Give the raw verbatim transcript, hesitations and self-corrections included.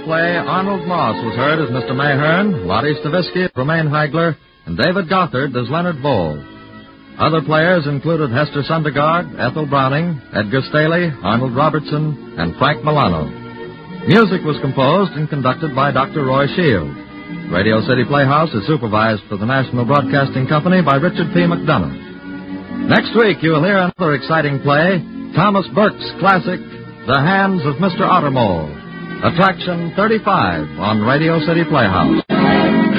Play Arnold Moss was heard as Mister Mayhern, Lottie Stavisky, Romaine Heigler, and David Gothard as Leonard Bowl. Other players included Hester Sundergaard, Ethel Browning, Edgar Staley, Arnold Robertson, and Frank Milano. Music was composed and conducted by Doctor Roy Shield. Radio City Playhouse is supervised for the National Broadcasting Company by Richard P. McDonough. Next week, you will hear another exciting play, Thomas Burke's classic, The Hands of Mister Ottermole. Attraction thirty-five on Radio City Playhouse.